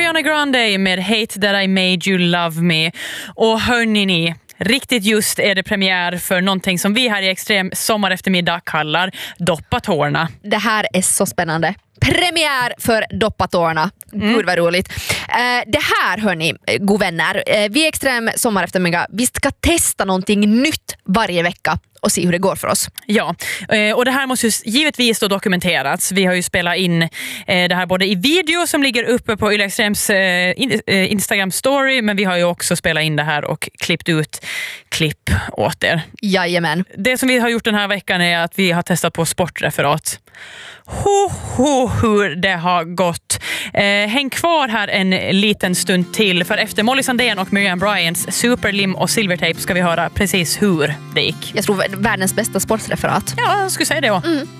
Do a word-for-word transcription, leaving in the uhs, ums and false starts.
Ariana Grande med Hate That I Made You Love Me. Och hörni ni, riktigt just är det premiär för någonting som vi här i Extrem sommar eftermiddag kallar Doppa tårna. Det här är så spännande. Premiär för Doppa tårna. Mm. Gud vad roligt. Eh, det här hörni, god vänner. Eh, vi är Extrem sommar eftermiddag. Vi ska testa någonting nytt varje vecka och se hur det går för oss. Ja, och det här måste ju givetvis då dokumenterats. Vi har ju spelat in det här både i video som ligger uppe på Yle Extrems Instagram story, men vi har ju också spelat in det här och klippt ut klipp åt er. Jajamän. Det som vi har gjort den här veckan är att vi har testat på sportreferat. Ho, ho, hur det har gått. Eh, häng kvar här en liten stund till, för efter Molly Sandén och Miriam Bryants Superlim och Silvertape ska vi höra precis hur det gick. Jag tror världens bästa sportreferat. Ja, jag skulle säga det också. Mm.